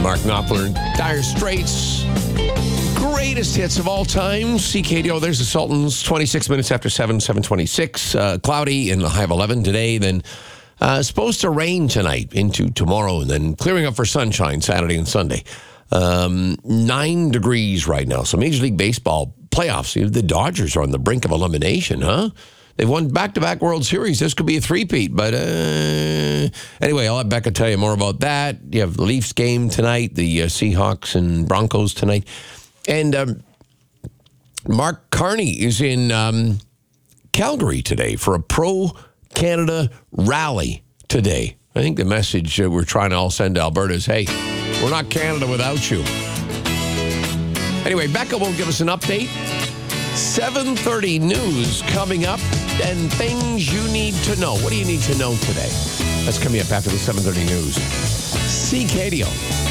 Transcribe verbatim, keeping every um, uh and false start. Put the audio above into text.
Mark Knopfler, Dire Straits. Greatest hits of all time. C K D O, there's the Sultans. twenty-six minutes after seven, seven twenty-six. Uh, cloudy and a high of eleven today. Then uh, supposed to rain tonight into tomorrow, and then clearing up for sunshine Saturday and Sunday. Um, nine degrees right now. So Major League Baseball playoffs. The Dodgers are on the brink of elimination, huh? They've won back-to-back World Series. This could be a three-peat. But uh, anyway, I'll let Becca tell you more about that. You have the Leafs game tonight, the uh, Seahawks and Broncos tonight. And um, Mark Carney is in um, Calgary today for a pro-Canada rally today. I think the message uh, we're trying to all send to Alberta is, hey, we're not Canada without you. Anyway, Becca will give us an update. seven thirty news coming up and things you need to know. What do you need to know today? That's coming up after the seven thirty news. C K D O.